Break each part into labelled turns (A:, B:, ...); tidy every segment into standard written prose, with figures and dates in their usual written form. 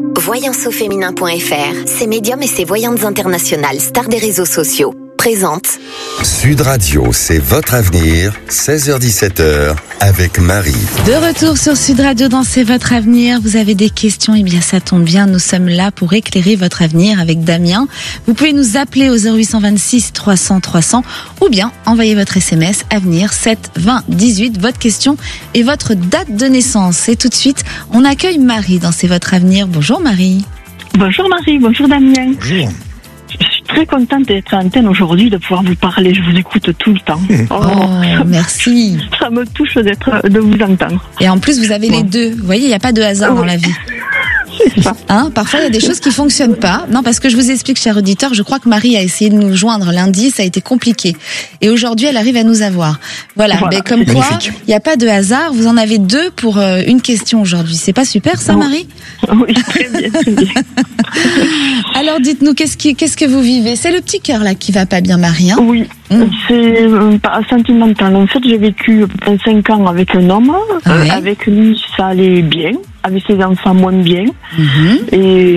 A: Voyanceauféminin.fr, ses médiums et ses voyantes internationales, stars des réseaux sociaux, présente
B: Sud Radio, c'est votre avenir, 16h-17h, avec Marie.
C: De retour sur Sud Radio dans C'est votre avenir. Vous avez des questions, eh bien ça tombe bien, nous sommes là pour éclairer votre avenir avec Damien. Vous pouvez nous appeler au 0826 300 300 ou bien envoyer votre SMS avenir 7 20 18, votre question et votre date de naissance. Et tout de suite, on accueille Marie dans C'est votre avenir. Bonjour Marie.
D: Bonjour Marie, bonjour Damien.
B: Bonjour.
D: Je suis très contente d'être à l'antenne aujourd'hui, de pouvoir vous parler. Je vous écoute tout le temps.
C: Merci.
D: Ça me touche de vous entendre.
C: Et en plus, vous avez les deux. Vous voyez, il n'y a pas de hasard dans la vie.
D: C'est ça.
C: Parfois, il y a des choses qui fonctionnent pas. Non, parce que je vous explique, cher auditeur, je crois que Marie a essayé de nous joindre lundi, ça a été compliqué. Et aujourd'hui, elle arrive à nous avoir. Voilà. Mais comme quoi, il n'y a pas de hasard. Vous en avez deux pour une question aujourd'hui. C'est pas super, ça, Marie?
D: Oui, très bien, très bien.
C: Alors, dites-nous, qu'est-ce que vous vivez? C'est le petit cœur, là, qui va pas bien, Marie, hein?
D: Oui. C'est pas sentimental. En fait, j'ai vécu 5 ans avec un homme.
C: Ouais.
D: Avec lui, ça allait bien. Avec ses enfants, moins bien. Et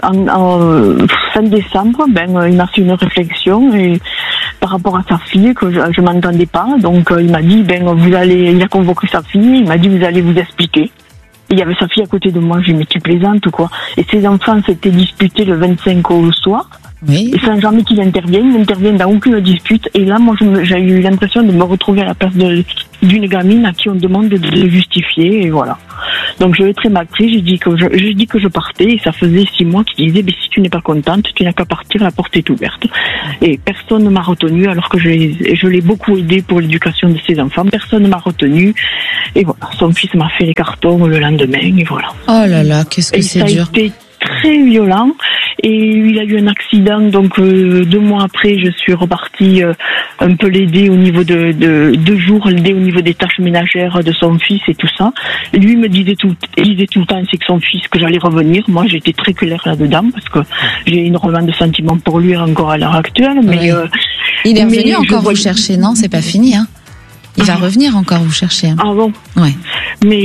D: en fin décembre, il m'a fait une réflexion et par rapport à sa fille que je m'entendais pas. Donc il m'a dit il a convoqué sa fille. Il m'a dit vous allez vous expliquer. Et il y avait sa fille à côté de moi. J'ai dit mais tu plaisantes ou quoi? Et ses enfants s'étaient disputés le 25 au soir.
C: Oui.
D: Et sans jamais qu'il intervienne, il n'intervient dans aucune dispute. Et là, moi, j'ai eu l'impression de me retrouver à la place d'une gamine à qui on demande de le justifier, et voilà. Donc, je l'ai très mal pris. J'ai dit que je partais, et ça faisait 6 mois qu'il disait, si tu n'es pas contente, tu n'as qu'à partir, la porte est ouverte. Et personne ne m'a retenu, alors que je l'ai beaucoup aidé pour l'éducation de ses enfants. Personne ne m'a retenu. Et voilà. Son fils m'a fait les cartons le lendemain, et voilà.
C: Oh là là, qu'est-ce que c'est dur.
D: Ça a été très violent. Et il a eu un accident, donc 2 mois après, je suis repartie un peu l'aider au niveau de 2 jours, l'aider au niveau des tâches ménagères de son fils et tout ça. Lui me disait tout le temps, c'est que son fils, que j'allais revenir. Moi, j'étais très claire là-dedans, parce que j'ai énormément de sentiments pour lui encore à l'heure actuelle. Mais
C: il est revenu encore vous chercher, non? C'est pas fini, hein? Il va revenir encore vous chercher. Hein.
D: Ah bon?
C: Ouais.
D: Mais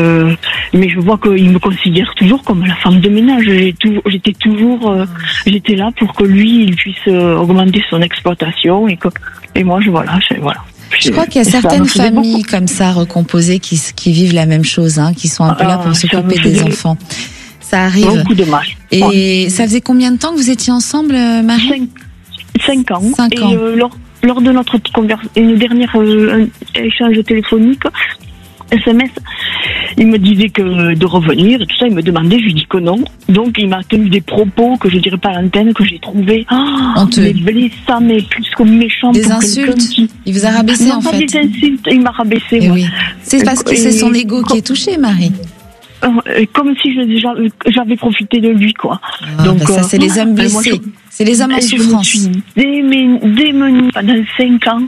D: je vois qu'il me considère toujours comme la femme de ménage. J'étais là pour que lui, il puisse augmenter son exploitation et moi, voilà.
C: Je crois qu'il y a certaines familles comme ça, recomposées, qui vivent la même chose, hein, qui sont un peu là pour s'occuper des enfants. Ça arrive.
D: Beaucoup de mal.
C: Et ça faisait combien de temps que vous étiez ensemble, Marie?
D: 5 ans.
C: 5 ans.
D: Et lors de notre une dernière échange téléphonique, SMS, il me disait que de revenir et tout ça, il me demandait, je lui dis que non. Donc il m'a tenu des propos que je dirais pas à l'antenne, que j'ai trouvé mais blessant, mais plus que méchant.
C: Des insultes. Il vous a rabaissé en fait.
D: Non, pas des insultes, il m'a rabaissé.
C: Et oui. C'est parce que c'est son ego qui est touché, Marie.
D: Comme si j'avais profité de lui, quoi. Donc
C: ça, c'est les hommes blessés. C'est les hommes en souffrance.
D: Je me suis démenue pendant 5 ans.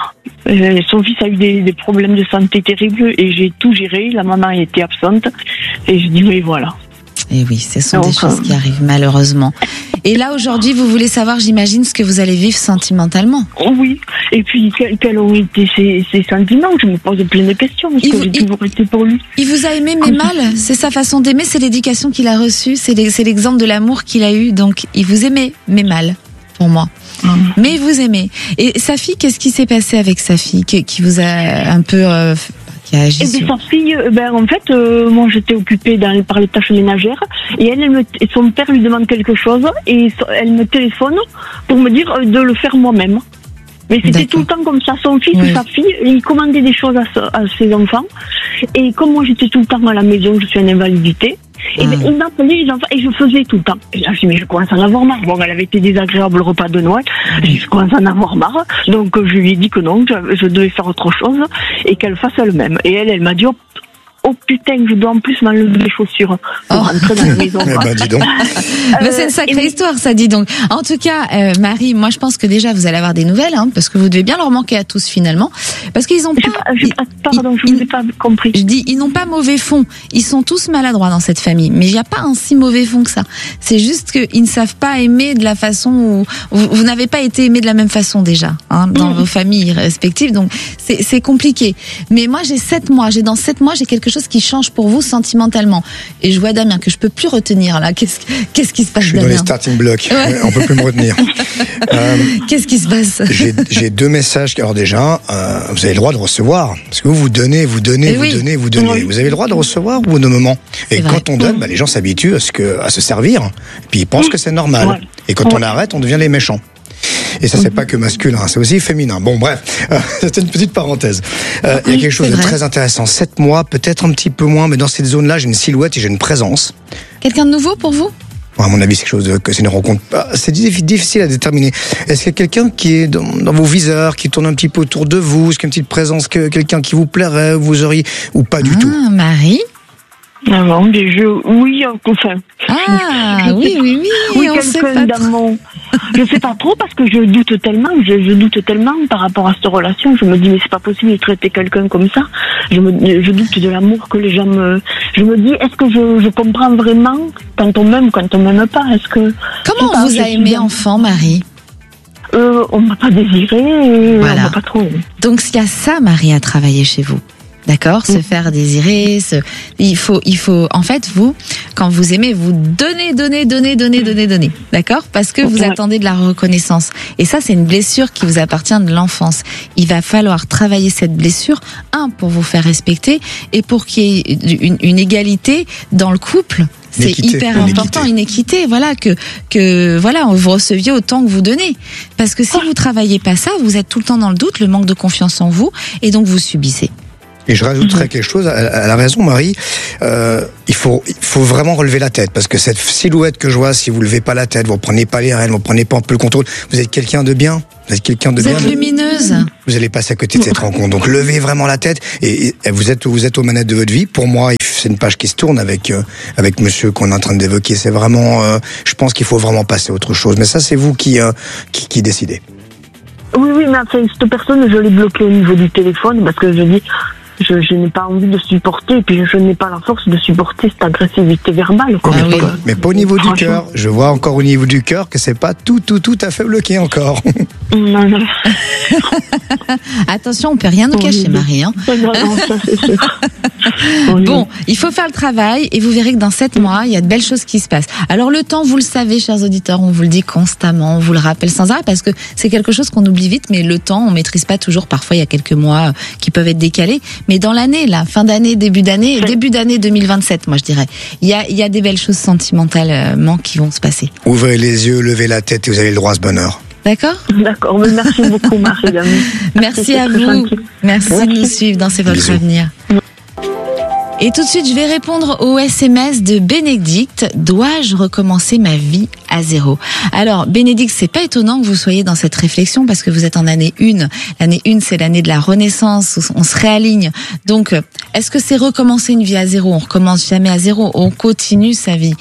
D: Son fils a eu des problèmes de santé terribles et j'ai tout géré. La maman était absente et je dis oui, voilà.
C: Et oui, ce sont des choses qui arrivent malheureusement. Et là aujourd'hui, vous voulez savoir, j'imagine, ce que vous allez vivre sentimentalement.
D: Oui. Et puis quels ont été ses sentiments? Je me pose plein de questions parce que j'ai toujours été pour lui.
C: Il vous a aimé mais mal. C'est sa façon d'aimer, c'est l'éducation qu'il a reçue, c'est l'exemple de l'amour qu'il a eu. Donc il vous aimait mais mal, pour moi. Mais vous aimez. Et sa fille, qu'est-ce qui s'est passé avec sa fille qui vous a un peu qui a agi sur...
D: Sa fille, en fait, moi j'étais occupée par les tâches ménagères et son père lui demande quelque chose et elle me téléphone pour me dire de le faire moi-même. Mais c'était tout le temps comme ça, son fils ou sa fille, il commandait des choses à ses enfants. Et comme moi j'étais tout le temps à la maison, je suis en invalidité, et il m'appelait les enfants et je faisais tout le temps. Et là je dis mais je commence à en avoir marre. Bon, elle avait été désagréable le repas de Noël, je commence à en avoir marre. Donc je lui ai dit que non, je devais faire autre chose et qu'elle fasse elle-même. Et elle m'a dit oh putain, je dois en plus m'enlever les chaussures pour rentrer dans la maison.
B: Dis donc.
C: C'est une sacrée histoire, ça, dit donc. En tout cas, Marie, moi je pense que déjà vous allez avoir des nouvelles, hein, parce que vous devez bien leur manquer à tous finalement, parce qu'ils ont pas.
D: Pardon, je vous ai pas compris.
C: Je dis, ils n'ont pas mauvais fond. Ils sont tous maladroits dans cette famille, mais il n'y a pas un si mauvais fond que ça. C'est juste qu'ils ne savent pas aimer de la façon où vous n'avez pas été aimé de la même façon déjà, hein, dans vos familles respectives. Donc c'est compliqué. Mais moi j'ai 7 mois. Dans 7 mois, j'ai quelque chose qui change pour vous sentimentalement. Et je vois Damien que je peux plus retenir là. Qu'est-ce qui se passe,
E: Je suis
C: Damien?
E: dans les starting blocks. Ouais. On peut plus me retenir.
C: Qu'est-ce qui se passe?
E: J'ai 2 messages. Alors déjà, vous avez le droit de recevoir. Parce que vous donnez.
C: Oui.
E: Vous avez le droit de recevoir au bout d'un moment. Et quand on donne, les gens s'habituent à se servir. Et puis ils pensent que c'est normal. Ouais. Et quand on arrête, on devient les méchants. Et ça, c'est pas que masculin, c'est aussi féminin. Bon, bref, c'était une petite parenthèse. Il y a quelque chose de très intéressant. 7 mois, peut-être un petit peu moins, mais dans cette zone-là, j'ai une silhouette et j'ai une présence.
C: Quelqu'un de nouveau pour vous?
E: À mon avis, c'est quelque chose que c'est une rencontre. C'est difficile à déterminer. Est-ce qu'il y a quelqu'un qui est dans vos viseurs, qui tourne un petit peu autour de vous? Est-ce qu'il y a une petite présence, quelqu'un qui vous plairait, vous auriez, ou pas du tout?
C: Marie?
D: Non, des jeux, oui, enfin.
C: Oui,
D: quelqu'un dans mon. Je sais pas trop parce que je doute tellement par rapport à cette relation. Je me dis mais c'est pas possible de traiter quelqu'un comme ça. Je doute de l'amour que les gens me. Je me dis est-ce que je comprends vraiment quand on m'aime ou quand on m'aime pas? Est-ce que.
C: Comment on vous a aimé enfant, Marie?
D: On m'a pas désiré.
C: Voilà.
D: On m'a pas trop.
C: Donc il y a ça, Marie, à travailler chez vous. D'accord, se faire désirer, il faut, en fait, vous, quand vous aimez, vous donnez, d'accord, parce que vous attendez de la reconnaissance. Et ça, c'est une blessure qui vous appartient de l'enfance. Il va falloir travailler cette blessure, pour vous faire respecter et pour qu'il y ait une égalité dans le couple. C'est hyper important, une équité, voilà, que voilà, vous receviez autant que vous donnez. Parce que si vous travaillez pas ça, vous êtes tout le temps dans le doute, le manque de confiance en vous, et donc vous subissez.
E: Et je rajouterais quelque chose, à la raison, Marie, il faut vraiment relever la tête, parce que cette silhouette que je vois, si vous levez pas la tête, vous prenez pas les rênes, vous prenez pas un peu le contrôle, vous êtes quelqu'un de bien. Vous êtes
C: lumineuse.
E: Vous allez passer à côté de cette rencontre. Donc levez vraiment la tête et vous êtes aux manettes de votre vie. Pour moi, c'est une page qui se tourne avec monsieur qu'on est en train d'évoquer. C'est vraiment, je pense qu'il faut vraiment passer à autre chose. Mais ça, c'est vous qui décidez.
D: Oui, mais enfin, cette personne, je l'ai bloquée au niveau du téléphone parce que je dis. Je n'ai pas envie de supporter, et puis je n'ai pas la force de supporter cette agressivité verbale.
E: Mais pas au niveau du cœur. Je vois encore au niveau du cœur que c'est pas tout à fait bloqué encore.
D: Non.
C: Attention, on peut rien nous cacher, Marie.
D: Non, ça c'est sûr.
C: Bon, il faut faire le travail et vous verrez que dans 7 mois, il y a de belles choses qui se passent. Alors le temps, vous le savez, chers auditeurs, on vous le dit constamment, on vous le rappelle sans arrêt parce que c'est quelque chose qu'on oublie vite, mais le temps, on maîtrise pas toujours. Parfois, il y a quelques mois qui peuvent être décalés. Mais dans l'année, là, fin d'année, début d'année 2027, moi je dirais, il y a des belles choses sentimentalement qui vont se passer.
E: Ouvrez les yeux, levez la tête et vous avez le droit à ce bonheur.
C: D'accord,
D: mais merci beaucoup, Marie.
C: Merci à vous. Merci de nous suivre dans C'est votre avenir. Et tout de suite, je vais répondre au SMS de Bénédicte. Dois-je recommencer ma vie à zéro? Alors, Bénédicte, c'est pas étonnant que vous soyez dans cette réflexion parce que vous êtes en année 1. L'année 1, c'est l'année de la renaissance, où on se réaligne. Donc, est-ce que c'est recommencer une vie à zéro? On recommence jamais à zéro. On continue sa vie.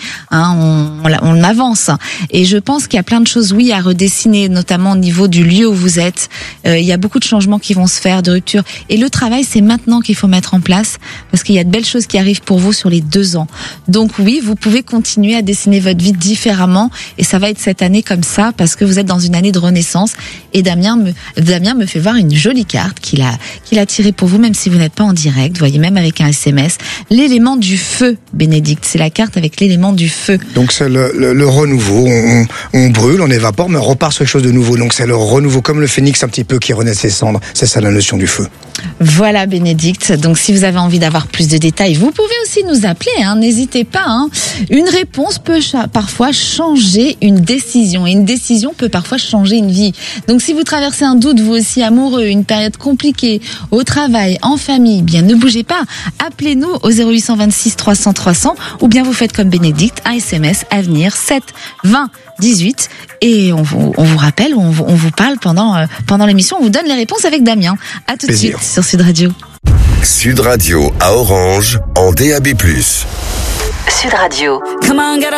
C: On avance. Et je pense qu'il y a plein de choses, oui, à redessiner, notamment au niveau du lieu où vous êtes. Il y a beaucoup de changements qui vont se faire, de rupture. Et le travail, c'est maintenant qu'il faut mettre en place parce qu'il y a de belles choses qui arrivent pour vous sur les 2 ans. Donc oui, vous pouvez continuer à dessiner votre vie différemment et ça va être cette année comme ça parce que vous êtes dans une année de renaissance et Damien me fait voir une jolie carte qu'il a tirée pour vous, même si vous n'êtes pas en direct, vous voyez, même avec un SMS, l'élément du feu, Bénédicte, c'est la carte avec l'élément du feu. Donc
E: c'est le renouveau, on brûle, on évapore, mais on repart sur quelque chose de nouveau, donc c'est le renouveau, comme le phénix un petit peu qui renaît ses cendres, c'est ça la notion du feu.
C: Voilà Bénédicte, donc si vous avez envie d'avoir plus de détails, vous pouvez aussi nous appeler, n'hésitez pas. Une réponse peut parfois changer une décision et une décision peut parfois changer une vie. Donc si vous traversez un doute, vous aussi amoureux, une période compliquée, au travail, en famille, bien ne bougez pas, appelez-nous au 0826 300 300 ou bien vous faites comme Bénédicte, un SMS Avenir 7 20 18 et on vous rappelle, on vous parle pendant l'émission, on vous donne les réponses avec Damien. À tout de suite sur Sud Radio.
B: Sud Radio à Orange en DAB+.
A: Sud Radio.
F: Come on, get